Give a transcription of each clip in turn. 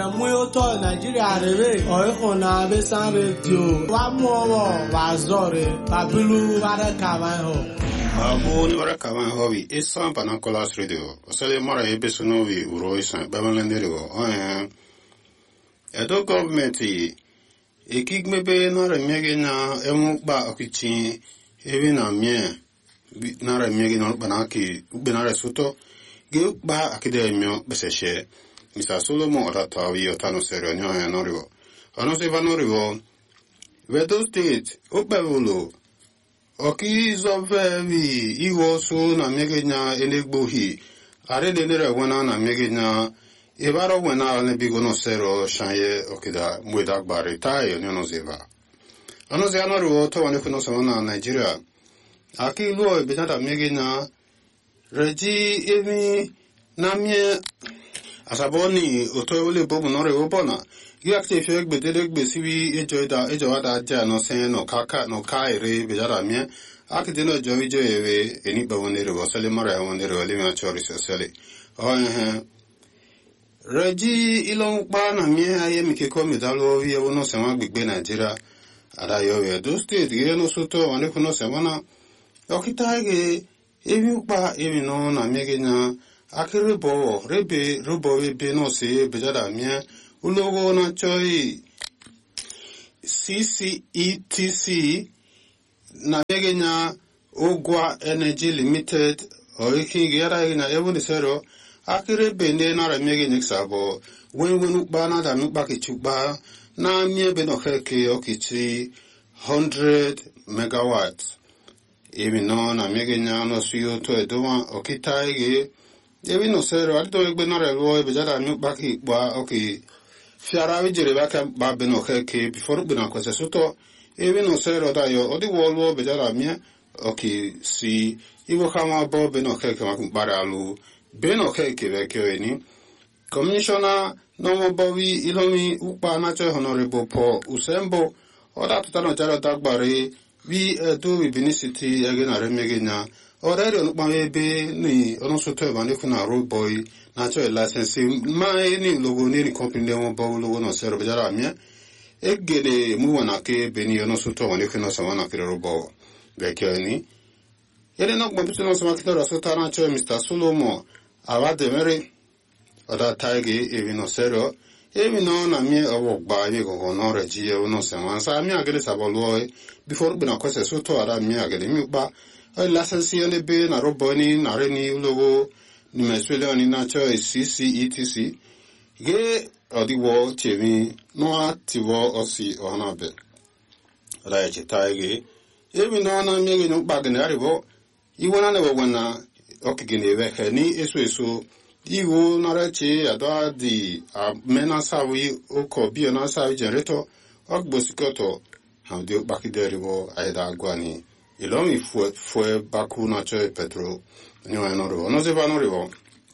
Muyoto Nigeria rebe oikona besan radio wa muowo wa zore babilu wara kawan ho Abuni wara kawan ho wi isan panakolas radio osale mara ebe suno wi uro isan babalendero edo government ekigmebe na remege na emukba okichi ebi na mie na remege na banaki ubenare suto ge ba akide mio beseshe Mr. Solomon Otatawi Otano Serenio and Norivo. Onoseva Norivo, Vedo State, Opevulo, Okis of Vevi, Iwo Sun, and Megina, Elegbohi, Aredere Wana, and Megina, Evaro Wena, and Bigono Sero, Shanye, Okida, Muedak Baritai, and Yonoseva. Onozianorivo, Tawanefino Savana, Nigeria. Aki Lo, Benata Megina, Regi, Emi, Namie, Asaboni otoole bobu nore obona giakse fek bedelek besiwi ejowada ja no sen no kaka no kaire bejara mie akideno jowijo ewe eni bawonere wasale mara wonere wale ma chori sosale reji ilon pa na mie aye mi ke ko medalo wi wono sema gbegbe Nigeria ada yo we do state ge no soto wane kuno semana okitage ewi pa ewi no na mie genya Akiri bo rebe rubo ebe no se bejada mie ulogo na choi CCETC na megenya Ogwa Energy Limited oiki gera ina ebu ni sero akiri bende na remegenya sabo wen ukba na da mukba kichukba na mie beno keke okichi 100 megawatts emi no na megenya no suyo to edoma okitaige Ebi no sero alto egbe na rewo bejada mi baki gba okay fiara wi jere baka ba be no keke before be na kwese soto ebi no sero da yo odi wolwo bejada mi okay si iwo kama bo be no keke ma kumbara alu be no keke be kyoeni commissioner no mo bowi ilomi ukpa na che honorable Paul Usembo oda tutano jara dagbare wi do binicity again aremegenya Already on my baby, ni on so to one if na road boy, natural license, my any logo nearly company on bow logo no serve jaramia. Egede muanake, Benny on so to one if no someone after robo. Bekeni. Yet not competition of Makita Sotana, Mr. Solomon, Ava de Mary, or that tiger, even no zero. Even on a mere walk by you or no regia or no someone, so I'm a get about boy before being a question so to a mere get him back. License on the bay, na roboni, na reni logo, ni meswele on in CCETC. Ge or the war, Chemi, no activo or see or nabe. Like a tiger. Even no na me no bag in the arrival. You wanna never wanna okigine veke ni esweso. Iwo narache adwa di mena sawi oko bio na sawi generator. Ogbosikoto. How do back in the arrival, Aida Guani. Ilomi fue baku na choy petro niwa enorivo no se va norivo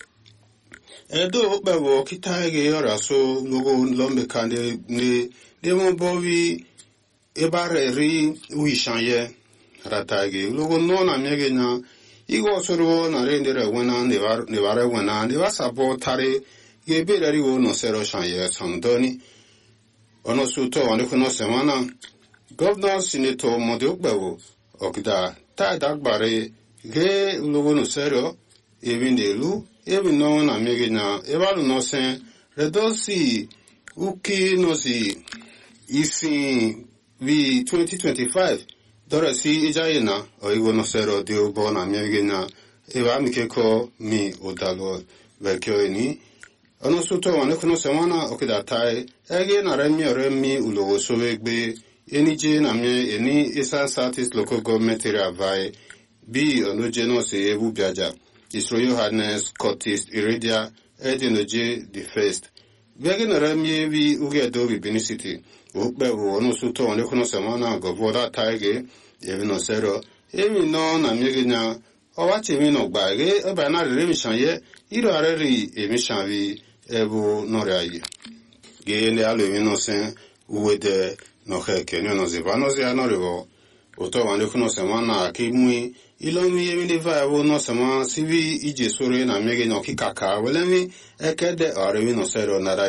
edo bewo kitaige yora so logo lombe kande ne demo bovi ebare ri wishanye ratage logo no na mege na igo soro na rendere wena ne bare wena ne wasabo tare gebere ri wo no sero shanye sandoni ono suto wane kuno semana governor senator mode bewo Okida, ta dagbare, ge logo no serio, even de lu, even no na megina, evalu no sen, redosi, uki no si, isi, vi 2025, dora si ijayena, o igo no serio, de ubo na megina, eva mikeko mi odalo, vekyo eni, ono suto wane kuno semana, okida tai, ege na remi ulogo sovegbe, Enije na mie eni isa satis local government area vai bi onojeno se ebu biaja His Royal Highness Curtis Iridia Edinoje the First. Biagi na ramie vi uge dobi Benin Ukbe ono suto one kuno semana govoda taige evi no sero emi no na miegi na owachi mi no gbage eba na remi shanye iro areri emi shanvi ebu noriayi. Ge ne alo emi no sen uwede no keke no zivano zia norivo oto wane kuno semana akimui ilomi emi de va evo no sema sivi ije sore na mege no kikaka welemi ekede aremi no sero narayo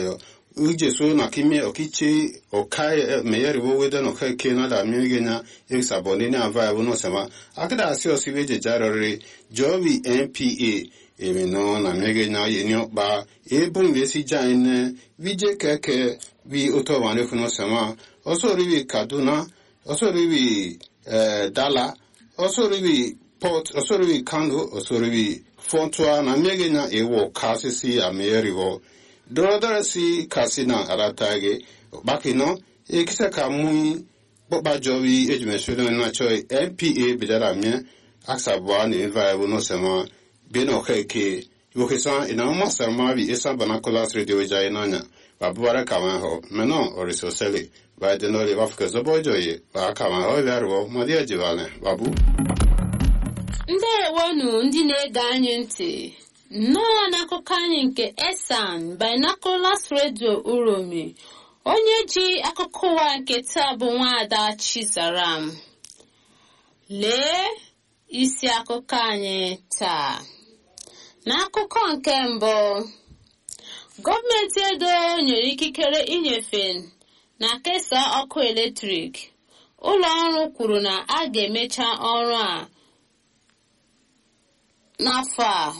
ujesu na kimie okichi okai meyeri wo wede no kai kena da miegenya exabone na ava no sema akida asi osiweje jarore jovi NPA no na miegenya yenyo ba ebun vesi jaine vije keke vi otowane kuno sema also rivi Kaduna also rivi Dala also rivi Port also rivi Kano also rivi Fontua na miegenya ewo kasisi ameyeri wo Dora si kasina aratage bakino ekisa kamui boba jovi ejumesho na choi MPA bidara mie aksabwa ni vibe no sema beno keke yokesa ina mo sama bi esa banakolas radio jainanya babara kama ho meno oriso sele ba de no le wafka zobojoye ba kama ho verwo madia jivale babu ndewonu ndị na-ege anyị ntị nnọọ n'akụkọ anyị nke Esan Binoculars Radio Uromi onye ji akụkọ ụwa nke taa bụ Nwaada Chizaram. Lee isi akụkọ anyị taa. N'akụkọ nke mbụ, gọọmenti Edo nyere ikikere inyefe na kesaa ọkụ eletrik. Ụlọ ọrụ kwuru na a ga-emecha ọrụ a n'afọ a.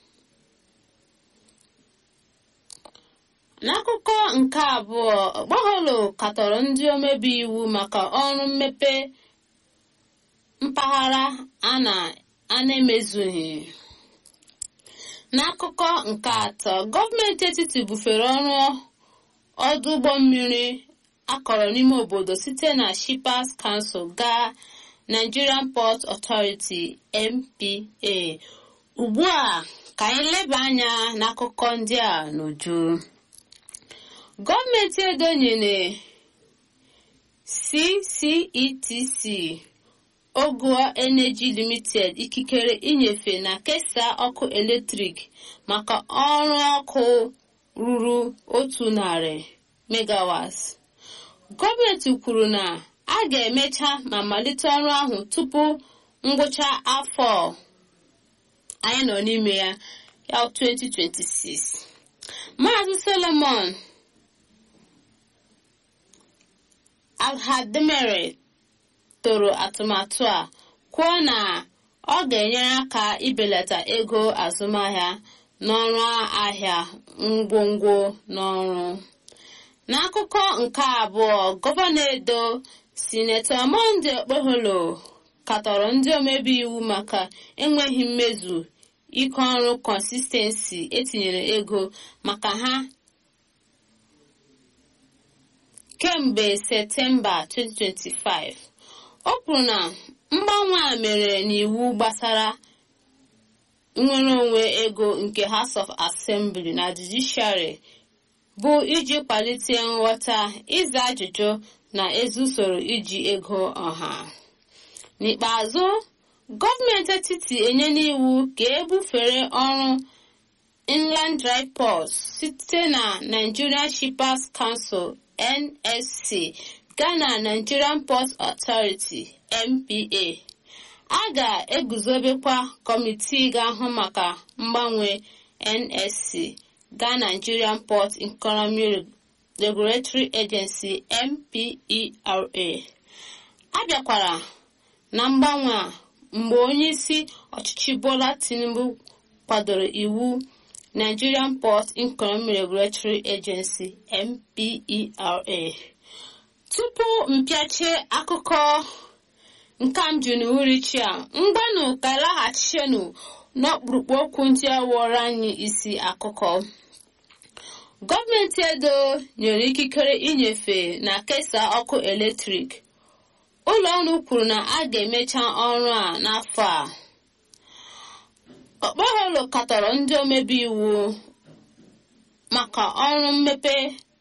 N'akụkọ nke abụọ, Okpeholo katọrọ ndị omebe iwu maka ọrụ mmepe mpaghara a na-emezughị. N'akụkọ nke atọ, gọọmenti etiti bufere ọrụ ọdụ ụgbọ mmiri akọrọ n'ime obodo site na Shippers Council gaa Nigerian Port Authority (NPA). Ugbu a ka anyị leba anya n'akụkọ ndị a n'uju. Gọọmenti Edo nyere CCETC Oguo Energy Limited ikikere inyefe na kesaa ọkụ eletrik maka ọrụ ọkụ ruru 100 megawatts. Gọọmenti kwuru na a ga-emecha ma malite ọrụ ahụ tupu ngwụcha afọ anyị nọ n'ime ya 2026. Maazị Solomon Alhademere toro atụmatụ a kwuo na ọ ga-enyere aka ibelata ego azụmahịa n'ọrụ ahịa ngwongwo n'ọrụ. N'akụkọ nke abụọ, Gọvanọ Edo Sinetọ Monday Okpeholo katọrọ ndị omebe iwu maka enweghị mmezu ike ọrụ consistency etinyere ego maka ha kemgbe Septemba 2025. O kwuru na mgbanwe a mere n'iwu gbasara nnwere onwe ego nke House of Assembly na Judiciary bụ iji kwalite nghọta, ịza ajụjụ na ezi usoro iji ego ọha. N'ikpeazụ, gọọmenti etiti enye n'iwu ka ebufere ọrụ Inland Dry Ports site na Nigerian Shippers Council (NSC) gaa na Nigerian Port Authority (NPA). A ga-eguzobekwa kọmitii ga-ahụ maka mgbanwe NSC gaa Nigerian Port Economy Regulatory Agency (NPERA). A bịakwara na mgbanwe a mgbe onyeisi ọchịchị Bola Tinubu kwadoro iwu Nigerian Port Economy Regulatory Agency (NPERA). Tupu mpịache akụkọ nkamju na urichi a, mgbanụ ka laghachinu n'ọkpụrụkpụ okwu ndị a wụrụ anyị isi akụkọ. Gọọmenti Edo nyere ikikere inyefe na kesaa ọkụ eletrik. Ụlọ ọrụ kwuru na a ga-emecha ọrụ a n'afọ a. Okpeholo katọrọ ndị omebe iwu maka ọrụ mmepe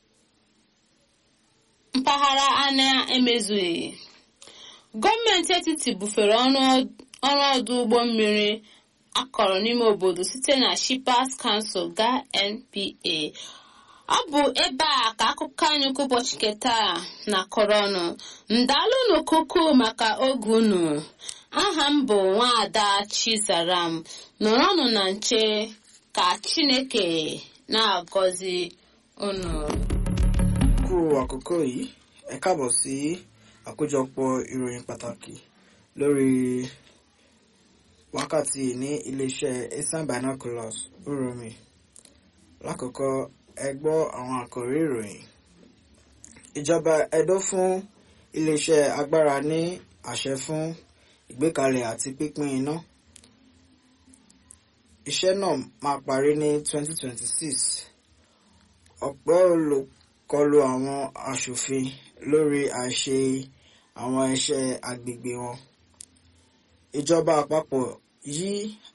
mpaghara a na-emezughị. Gọọmenti etiti bufere ọrụ ọdụ ụgbọ mmiri akọrọ n'ime obodo site na Shippers Council gaa NPA. Ọ bụ ebe a ka akụkọ anyị ụbọchị keta na kọrọnụ. Ndalụ n'okuku maka oge unu. Aha m bụ Nwaada Chizaram. Nọrọnụ na nche ka Chineke na-agọzi unu. àkókò yìí, ẹ káàbọ̀ sí àkójọpọ̀ ìròyìn pàtàkì lórí wákàtí ní iléeṣẹ́ Eastern Binoculars Uromi. Lákọ̀ọ́kọ́, ẹ gbọ́ àwọn àkòrí ìròyìn. Ìjọba Edo fún iléeṣẹ́ agbára ní àṣẹ fún ìgbékalẹ̀ àti pínpín iná. Iṣẹ́ náà máa parí ní 2026. Ọ̀pọ̀ olùkọlù àwọn aṣòfin lórí àìṣe àwọn iṣẹ́ agbègbè wọn. Ìjọba àpapọ̀ yí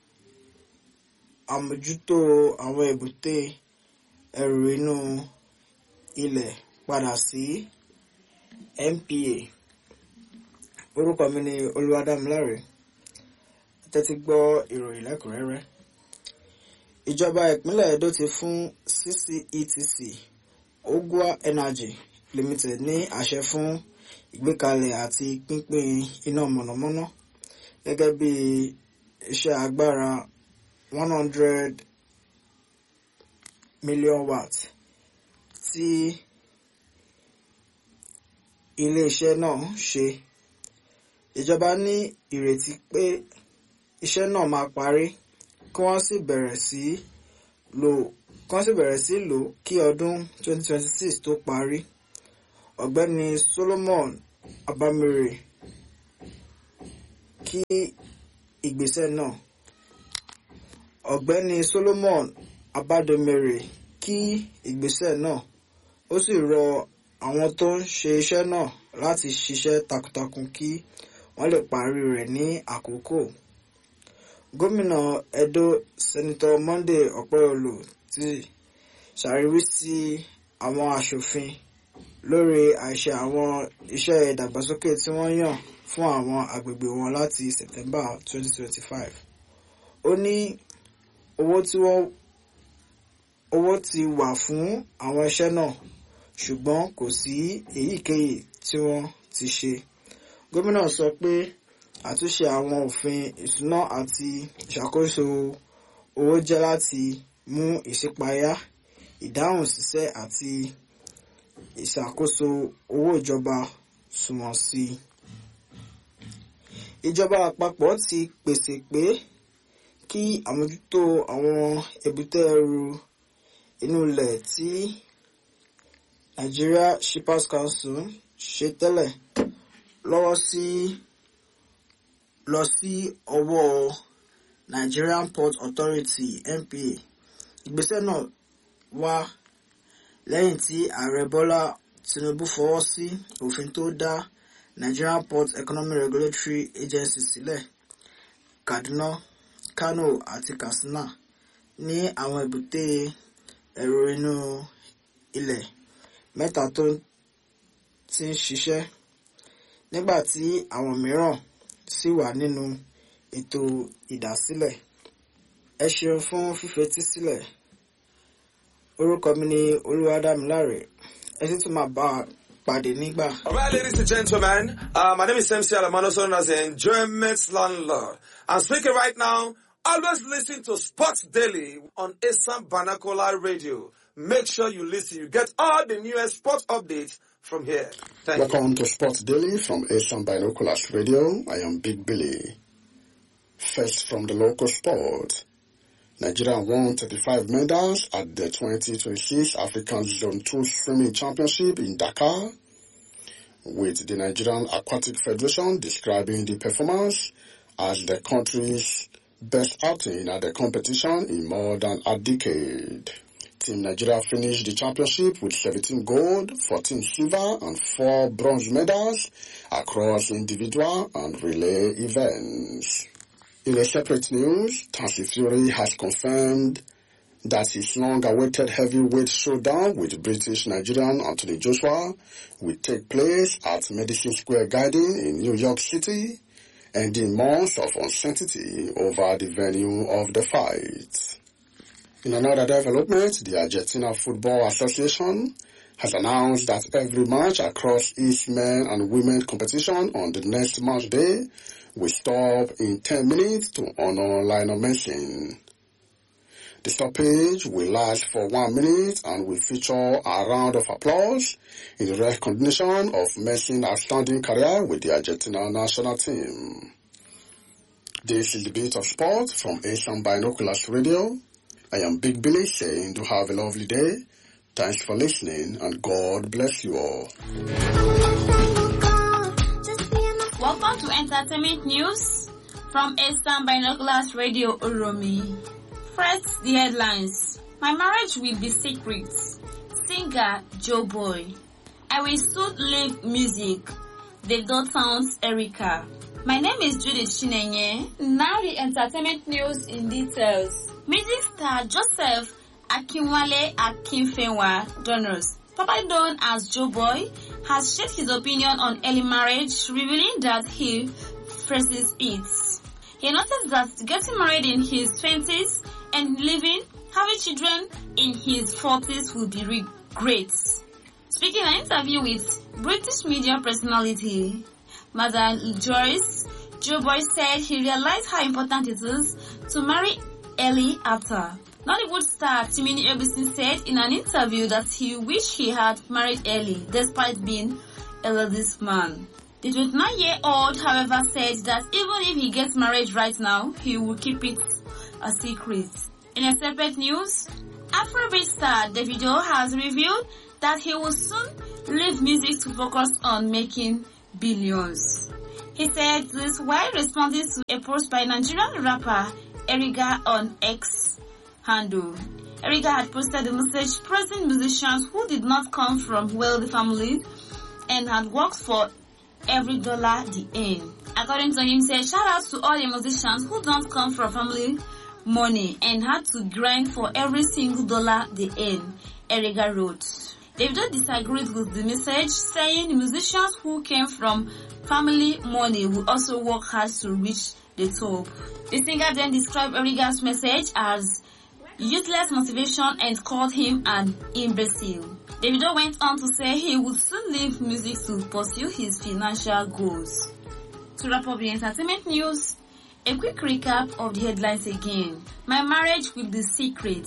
àmójútó àwọn èbúté ẹrù inú ilẹ̀ padà sí NPA. Orúkọ mi ni Olúwadámiláre. Tẹ́tí gbọ́ ìròyìn lẹ́kùnrẹ́rẹ́. Ìjọba ìpínlẹ̀ Edo ti fún CCETC Ogua Energy Limited ní àṣẹ fún ìgbékalẹ̀ àti pínpín iná mọ̀nàmọ́ná gẹ́gẹ́ bí iṣẹ́ agbára 100 million watt tí ilé-iṣẹ́ náà ṣe. Ìjọba ní ìrètí pé iṣẹ́ náà máa parí kí wọ́n sì bẹ̀rẹ̀ sí lò kí ọdún 2026 tó parí. Ọ̀gbẹ́ni Solomon Abamire kí ìgbésẹ̀ náà. Ọ̀gbẹ́ni Solomon Abadomere kí ìgbésẹ̀ náà. Ó sì rọ àwọn tó ń ṣe iṣẹ́ náà láti ṣiṣẹ́ takuntakun kí wọ́n lè parí rẹ̀ ní àkókò. Gómìnà Edo Senator Monday Okpeyolo ti ṣàríwísí àwọn aṣòfin lórí àìṣe àwọn iṣẹ́ ìdàgbàsókè tí wọ́n yàn fún àwọn agbègbè wọn láti September 2025. Ó ní owó ti wà fún àwọn iṣẹ́ náà, ṣùgbọ́n kò sí èyíkéyìí tí wọ́n ti ṣe. Gómìnà sọ pé àtúnṣe àwọn òfin ìṣúná àti ìṣàkóso owó jẹ́ láti mú ìṣípayá, ìdáhùn ṣiṣẹ́ àti ìṣàkóso owó ìjọba sunwọ̀n sí i. Ìjọba àpapọ̀ ti pèsè pé kí àmójútó àwọn èbúté ẹrù inú ilẹ̀ tí Nigeria Shippers Council ṣe tẹ́lẹ̀ lọ sí ọwọ́ Nigerian Port Authority NPA. Ìgbésẹ̀ náà wá lẹ́yìn tí Ààrẹ Bọ́lá Tinubu fọwọ́ sí òfin tó dá Nigerian Port Economic Regulatory Agency sílẹ̀. Kaduna, Kano àti Katsina ní àwọn èbúté ẹrù inú ilẹ̀ mẹ́ta tó ti ń ṣiṣẹ́, nígbà tí àwọn mìíràn sì wà nínú ètò ìdásílẹ̀. Ẹ ṣeun fún fífetí sílẹ̀. Orúkọ mi ni Olúwadámiláre. Ẹ sì tún máa bá a pàdé nígbà. All right, ladies and gentlemen, my name is MC Alamano, known as the Enjoyment Landlord. I'm speaking right now. Always listen to Sports Daily on Eastern Binocular Radio. Make sure you listen. You get all the newest sports updates from here. Welcome to Sports Daily from Eastern Binoculars Radio. I am Big Billy. First from the local sport. Nigeria won 35 medals at the 2026 African Zone 2 Swimming Championship in Dakar, with the Nigerian Aquatic Federation describing the performance as the country's best outing at the competition in more than a decade. Team Nigeria finished the championship with 17 gold, 14 silver and 4 bronze medals across individual and relay events. In a separate news, Tyson Fury has confirmed that his long-awaited heavyweight showdown with British Nigerian Anthony Joshua will take place at Madison Square Garden in New York City, ending months of uncertainty over the venue of the fight. In another development, the Argentina Football Association has announced that every match across its men and women competition on the next match day will stop in 10 minutes to honor Lionel Messi. The stoppage will last for 1 minute and will feature a round of applause in recognition of Messi's outstanding career with the Argentina national team. This is the Bit of Sport from Asian Binoculars Radio. I am Big Billy saying do have a lovely day. Thanks for listening and God bless you all. Welcome to Entertainment News from Asian Binoculars Radio Uromi. First, the headlines. My marriage will be secret. Singer Joe Boy. I will soon leave music. Davido sounds Erica. My name is Judith Chinenye. Now the entertainment news in details. Music star Joseph Akinwale Akinfenwa Donors, probably known as Joe Boy, has shared his opinion on early marriage, revealing that he phrases it. He noticed that getting married in his 20s and having children in his 40s would be great. Speaking in an interview with British media personality Madam Joyce, Joe Boy said he realized how important it is to marry early after. Nollywood star Timini Ebisi said in an interview that he wished he had married early despite being a ladies' man. The 29-year-old, however, said that even if he gets married right now, he will keep it a secret. In a separate news, Afrobeat star Davido has revealed that he will soon leave music to focus on making billions. He said this while responding to a post by Nigerian rapper Erica on X handle. Erica had posted a message praising musicians who did not come from wealthy families and had worked for every dollar they earn. According to him, he said, shout out to all the musicians who don't come from family money and had to grind for every single dollar they earn, Erica wrote. Davido disagreed with the message, saying musicians who came from family money will also work hard to reach the top. The singer then described Erica's message as useless motivation and called him an imbecile. Davido went on to say he would soon leave music to pursue his financial goals. To wrap up the entertainment news, a quick recap of the headlines again. My marriage will be secret.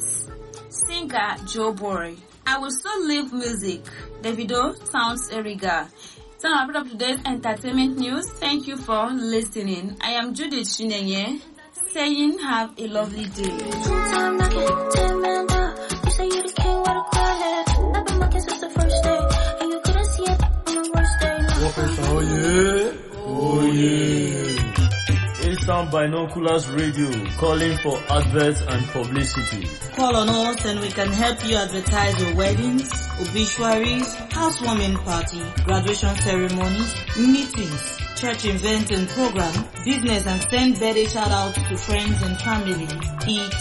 Singer Joe Boy. I will soon leave music. Davido sounds Erica. So now, wrap up today's entertainment news. Thank you for listening. I am Judith Chinenye, saying have a lovely day. Oh yeah. Asian Binoculars Radio, calling for adverts and publicity. Call on us and we can help you advertise your weddings, obituaries, housewarming party, graduation ceremonies, meetings, church events and program, business, and send birthday shout outs to friends and family.